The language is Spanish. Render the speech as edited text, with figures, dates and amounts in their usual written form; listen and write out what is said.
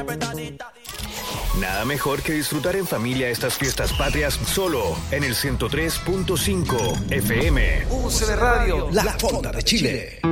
Nada mejor que disfrutar en familia estas fiestas patrias solo en el 103.5 FM. UCB Radio, La Fonda de Chile.